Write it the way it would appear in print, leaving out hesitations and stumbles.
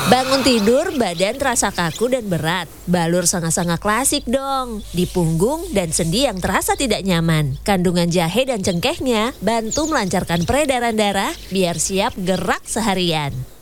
Bangun tidur, badan terasa kaku dan berat. Balur sanga-sanga klasik dong. Di punggung dan sendi yang terasa tidak nyaman. Kandungan jahe dan cengkehnya bantu melancarkan peredaran darah biar siap gerak seharian.